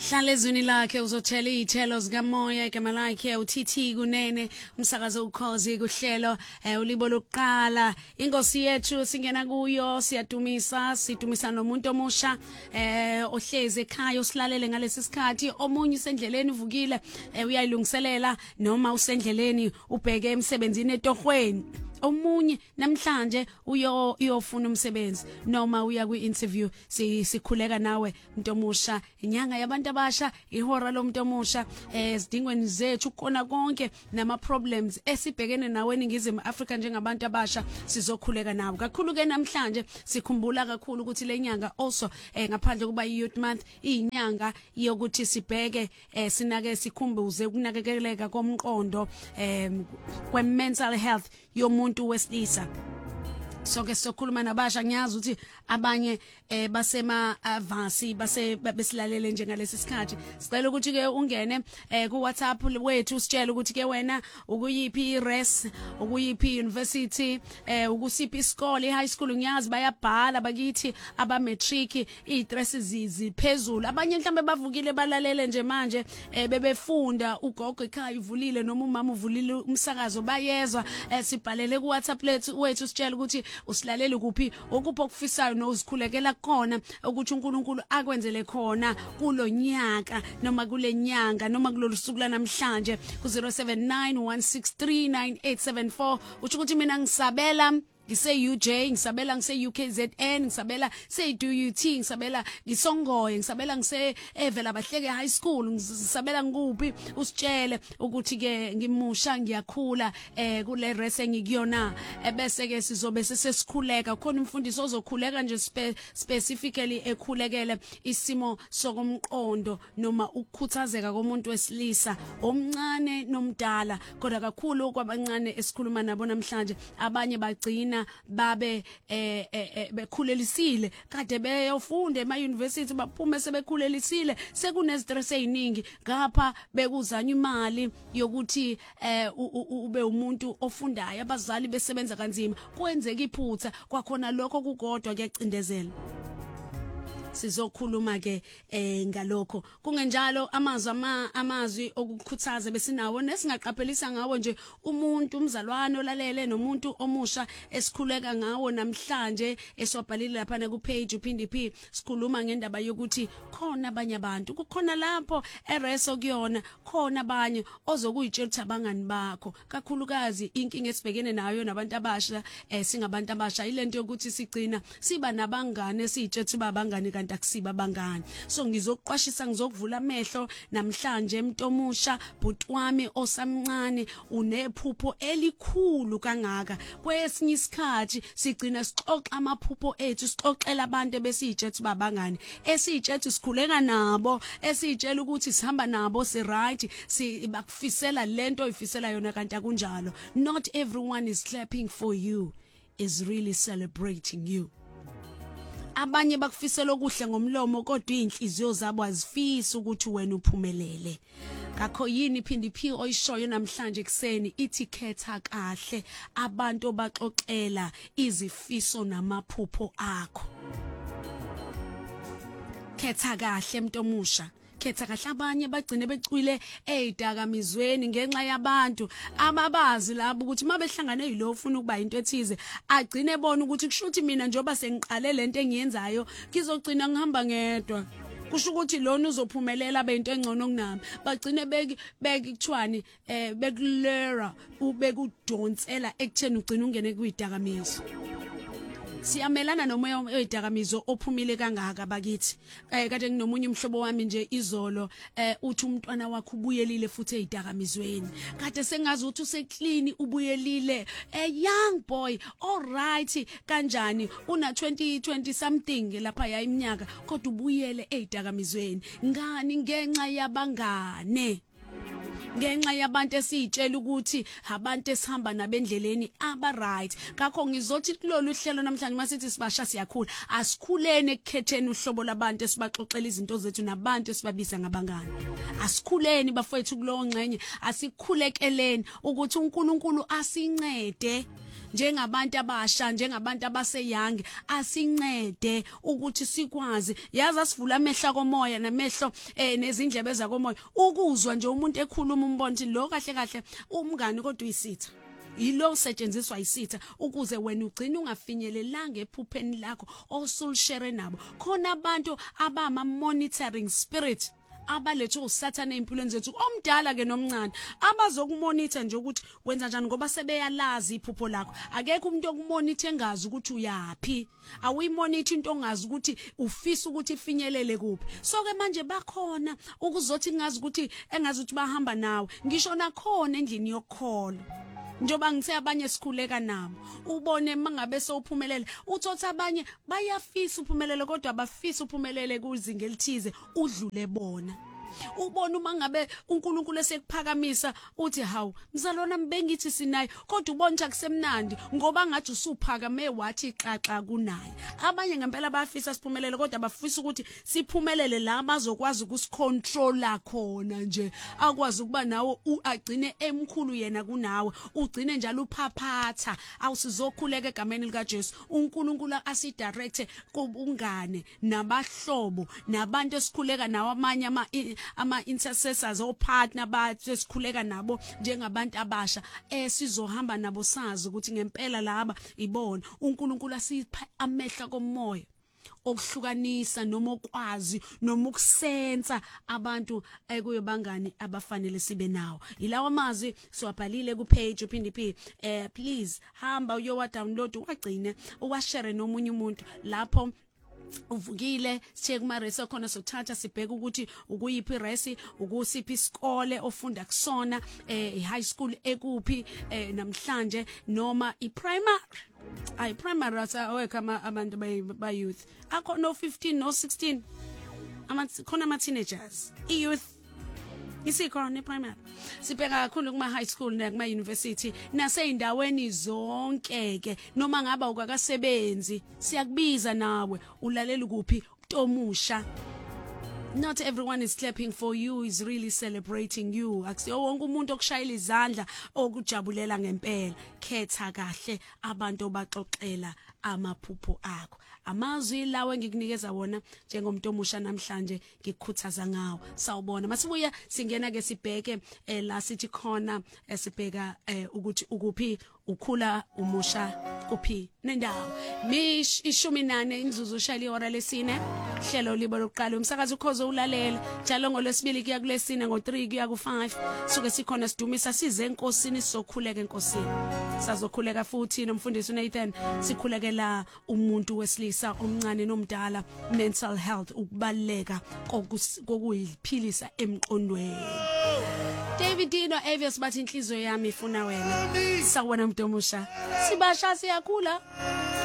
Hlala ezweni lakhe uzothela izithelo zikamoya igama lakhe uTT Kunene umsakazo ukhozi kuhlelo ulibo lokuqala ingosi yethu singena kuyo sidumisa nomuntu omusha ohleze ekhaya usilalele ngalesi sikhathi omunye usendleleni uvukile uyayilungiselela noma usendleleni ubheke emsebenzini etohweni omunye namhlanje uyofuna umsebenzi noma uya kwi-interview sikhuleka nawe umuntu omusha inyanga yabantu abasha ihora lomuntu omusha izidingweni zethu kona konke nama problems esibhekene nawe eNingizimu Afrika njengabantu abasha sizokhuleka nawe kakhulu ke namhlanje sikhumbula kakhulu ukuthi lenyanga also ngaphandle kuba youth month inyanga yokuthi sibheke sinake sikhumbuze ukunakekeleka komqondo kwe mental health yomuntu wesilisa soke sokhuluma nabasha ngiyazi ukuthi abanye basema avasi besilalele njengalesi sikhathi sicela ukuthi ke ungene ku WhatsApp wethu sitshela ukuthi ke wena ukuyiphi res ukuyiphi university ukusiphi isikole high school ngiyazi bayabhala bakithi aba matric iadresses ziphezulu abanye mhlambe bavukile balalele nje manje bebefunda ugogo ekhaya uvulile noma umama uvulile umsakazo bayezwa sibhalele ku WhatsApp wethu sitshela ukuthi usilalele kuphi okupho okufisayo nozikhulekela khona ukuthi uNkulunkulu akwenzele khona kulonyaka noma kulenyanga noma kulolu suku lanamhlanje ku 0791639874 uthi ukuthi mina ngisabela ngise UJ ngisabela ngise UKZN ngisabela se DUT ngisabela ngisongoye ngisabela ngise Evela Bahleke High School ngisabela ngikuphi usitshele ukuthi ke ngimusha ngiyakhula kule race engikuyona bese ke sizobe sesikhuleka khona umfundisi ozokhuleka nje specifically ekhulekele isimo sokomqondo noma ukukhuthazeka komuntu wesilisa omncane nomdala kodwa kakhulu kwabancane esikhuluma nabo namhlanje abanye bagcina babe bekhulelisile kade beyofunda ema-university baphume sebekhulelisile sekunezistress eziningi ngapha bekuzanya imali yokuthi ube umuntu ofundayo abazali besebenza kanzima kwenzeka iphutha kwakhona lokho kukodwa kuyacindezela sizokhuluma ke ngalokho kungenjalo amazwi okukhuthaza besinawo nesingaqaphelisa ngawo nje umuntu umzalwane olalele nomuntu omusha esikhuleka ngawo namhlanje eswabhalile lapha ku page uPindiP sikhuluma ngendaba yokuthi khona abanye abantu kukhona lapho ereso kuyona khona abanye ozokuyitshela ukuthi abangani bakho kakhulukazi inkinga esibhekene nayo nabantu abasha singabantu abasha ilento yokuthi sigcina siba nabangane esitshethi babangani akusiba bangani so ngizokuqwashisa ngizokuvula amehlo namhlanje umuntu omusha bhuti wami osamncane unephupho elikhulu kangaka kwesinye isikhathi sigcina sixoxa amaphupho ethu sixoxela abantu besitshethi babangani esitshethi sikhuleka nabo esitshela ukuthi sihamba nabo si right bakufisela lento ifisela yona kanti akunjalo not everyone is clapping for you is really celebrating you abanye bakufisela okuhle ngomlomo kodwa inhliziyo zabo azifisi ukuthi wena uphumelele ngakho yini iPindiP oyishoyo namhlanje ekseni ithi khetha kahle abantu baxoxela izifiso namaphupho akho khetha kahle umuntu omusha khetha kahle abanye bagcine becwile ezidakamizweni ngenxa yabantu ababazi labo ukuthi mabehlangane yilo ufuna ukuba into ethize agcine bona ukuthi kushuthi mina njoba sengiqale lento engiyenzayo ngizogcina ngihamba ngedwa kusho ukuthi lona uzophumelela bento engcono kunami bagcine bekuthiwani bekulera ubekudonsela ekutheni ugcina ungene kuyidakamizo siyamelana nomoya oyidakamizo ophumile kangaka bakithi kade nginomunye umhlobo wami nje izolo uthi umntwana wakhe ubuyelile futhi ezidakamizweni kade sengazi ukuthi useclean ubuyelile young boy all right kanjani una 20 something lapha ya iminyaka kodwa ubuyele ezidakamizweni ngani ngenxa yabangane ngenxa yabantu esitshela ukuthi abantu esihamba nabendleleni aba right ngakho ngizothi kulolu hlelo namhlanje masithi sibasha siyakhula asikhulene ekukhetheni uhlobo labantu esibaxoxela izinto zethu nabantu esibabisa ngabangani asikhuleni bafowethu kulo ngxenye asikhulekeleni ukuthi uNkulunkulu asincede njengabantu abasha njengabantu abaseyangi asincede ukuthi sikwazi yazi asivula amehla komoya namehlo nezindlebe zakomoya ukuzwa nje umuntu ekhuluma umbona ukuthi lo kahle kahle umngani kodwa uyisitha yilo usetshenziswa isitha ukuze wena ugcine ungafinyelelanga ephupheni lakho osulshare nabo khona abantu abama monitoring spirit abalethe usathana empilweni zethu omdala ke nomncane abazokumonitor nje ukuthi wenza kanjani ngoba sebeyalazi iphupho lakho akekho umuntu okumonitor engazi ukuthi uyapi awuyimonitor into ongazi ukuthi ufisa ukuthi ifinyelele kuphi so ke manje bakhona ukuzothi ngazi ukuthi engazi ukuthi bahamba nawe ngisho nakhona endlini yokukholo njoba ngithe abanye sikhuleka nabo ubone mangabe sowuphumelele uthotha abanye bayafisa uphumelele kodwa abafisa uphumelele kuzinga elithize udlule bona ubona uma ngabe uNkulunkulu esekuphakamisa uthi hawu mzalwana mbengithi sinayo kodwa ubona nje akusemnandi ngoba ngathi usuphakame wathi xaxa kunaye abanye ngempela bayafisa siphumelele kodwa bafisa ukuthi siphumelele la bazokwazi ukusicontrola khona nje akwazi ukuba nawe agcine emkhulu yena kunawe ugcine njalo uphaphatha awusizokhuleka egameni lika Jesu uNkulunkulu asidirect kubungane nabahlobo nabantu esikhuleka nawo amanye ama-intercessors partner bathi esikhuleka nabo njengabantu abasha sizohamba nabo sazi ukuthi ngempela laba ibona uNkulunkulu asipha amehla komoya okuhlukanisa noma okwazi noma ukusensa abantu ekuyobangani abafanele sibe nawo ilawa amazwi siwabhalile ku page uphindiphi please hamba uyowa download uwagcine uwashare nomunye umuntu lapho uvukile sithe kuma resi khona sothatha sibheke ukuthi ukuyiphi resi ukusiphi isikole ofunda kusona high school ekuphi namhlanje noma i primary awekho abantu ba youth akho no 15 no 16 khona ama teenagers I youth isikhona primary sibheka kakhulu kuma high school nakuma university naseyindaweni zonke ke noma ngaba ukakasebenzi siyakubiza nawe ulalela kuphi utomusha not everyone is clapping for you is really celebrating you akusiyo wonke umuntu okushayela izandla okujabulela ngempela khetha kahle abantu obaxoxela amaphupho akho amazwi lawe ngikunikeza wona njengomuntu omusha namhlanje ngikukhuthaza ngawo sawubona masibuya singena ke sibheke la sithi khona sibheka ukuthi ukuphi ukhula umusha kuphi nendawo mish 18 imzuzu shali ihora lesine hlelo libo lokuqala umsakazo ukhozo ulalela njalo ngolwesibili kuya kulesine ngo3 kuya ku5 suke sikhona sidumisa size enkosini sizokhuleka enkosini sazokhuleka futhi nomfundisi uNathan sikhulekela umuntu wesilisa omncane nomdala mental health ukubaleka kokuyiphilisa emqondweni Davidino Avius bathi inhliziyo yami ifuna wena sawubona mntomusha sibasha siyakhula